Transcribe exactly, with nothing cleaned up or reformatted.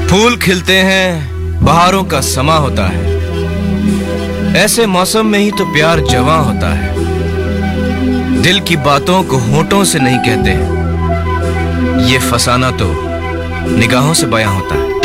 फूल खिलते हैं, बहारों का समा होता है। ऐसे मौसम में ही तो प्यार जवां होता है। दिल की बातों को होठों से नहीं कहते, ये फसाना तो निगाहों से बयां होता है।